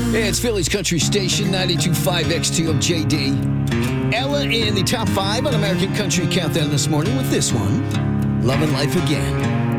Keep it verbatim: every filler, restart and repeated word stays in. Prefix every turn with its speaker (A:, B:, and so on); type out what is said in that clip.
A: It's Philly's Country Station, ninety-two point five X T O J D. Ella in the top five on American Country Countdown this morning with this one, Lovin' Life Again.